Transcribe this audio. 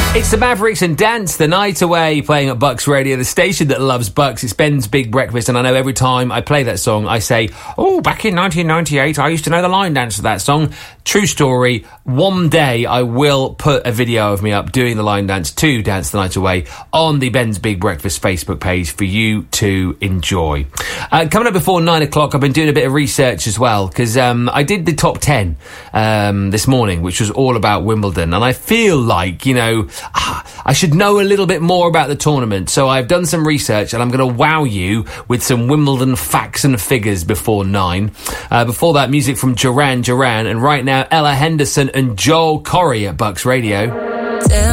It's the Mavericks and Dance the Night Away, playing at Bucks Radio, the station that loves Bucks. It's Ben's Big Breakfast, and I know every time I play that song, I say, oh, back in 1998, I used to know the line dance to that song. True story. One day I will put a video of me up doing the line dance to Dance the Night Away on the Ben's Big Breakfast Facebook page for you to enjoy. Coming up before 9 o'clock, I've been doing a bit of research as well, because I did the top 10 this morning, which was all about Wimbledon, and I feel like, you know, I should know a little bit more about the tournament, so I've done some research and I'm going to wow you with some Wimbledon facts and figures before 9. Before that, music from Duran Duran, and right now Ella Henderson and Joel Corry at Bucks Radio.